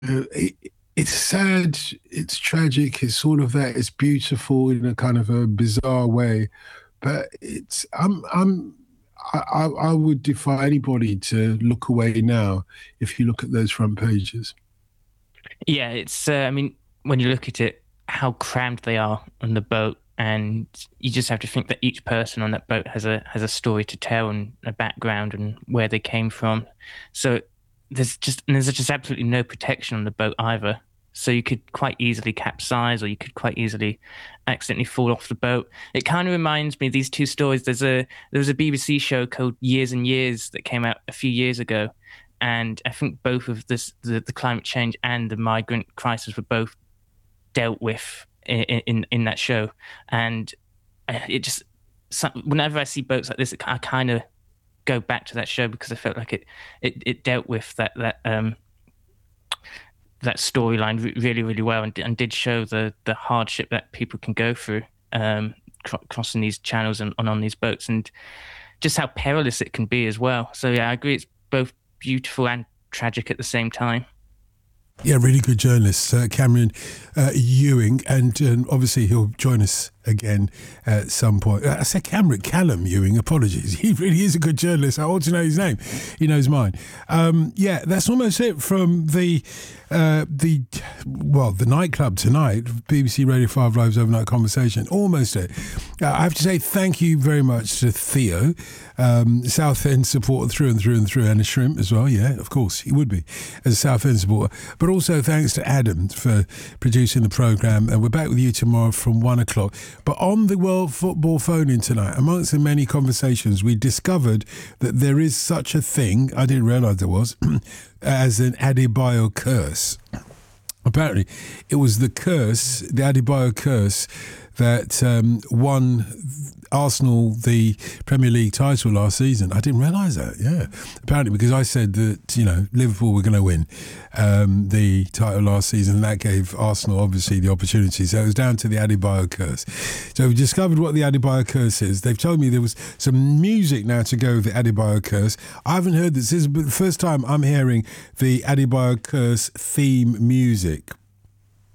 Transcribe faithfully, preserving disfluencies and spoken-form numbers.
Uh, it, it's sad, it's tragic, it's all of that. It's beautiful in a kind of a bizarre way, but it's I'm I'm I, I I would defy anybody to look away now if you look at those front pages. Yeah, it's. Uh, I mean, when you look at it, how crammed they are on the boat, and you just have to think that each person on that boat has a has a story to tell and a background and where they came from. So there's just and there's just absolutely no protection on the boat either. So you could quite easily capsize, or you could quite easily accidentally fall off the boat. It kind of reminds me of these two stories. There's a there was a B B C show called Years and Years that came out a few years ago, and I think both of this the, the climate change and the migrant crisis were both dealt with in in, in that show, and uh, it just whenever I see boats like this, I kind of go back to that show because I felt like it it, it dealt with that that um that storyline re- really really well, and, and did show the the hardship that people can go through um cr- crossing these channels and, and on these boats, and just how perilous it can be as well. So yeah, I agree. It's both beautiful and tragic at the same time. Yeah, really good journalist, uh, Cameron uh, Ewing, and um, obviously he'll join us again at some point. Uh, I said Cameron, Callum Ewing, apologies. He really is a good journalist. I ought to know his name. He knows mine. Um, yeah, that's almost it from the, uh, the well, the nightclub tonight, B B C Radio five Live's Overnight Conversation. Almost it. Uh, I have to say thank you very much to Theo, um, Southend supporter through and through and through, and a shrimp as well. Yeah, of course, he would be as a Southend supporter. But also thanks to Adam for producing the programme. And we're back with you tomorrow from one o'clock. But on the World Football phone-in tonight, amongst the many conversations, we discovered that there is such a thing, I didn't realise there was, as an Adebayo curse. Apparently, it was the curse, the Adebayo curse, that um, won Arsenal the Premier League title last season. I didn't realise that, yeah. Apparently, because I said that, you know, Liverpool were going to win um, the title last season, and that gave Arsenal, obviously, the opportunity. So it was down to the Adebayo curse. So we discovered what the Adebayo curse is. They've told me there was some music now to go with the Adebayo curse. I haven't heard this. This is the first time I'm hearing the Adebayo curse theme music.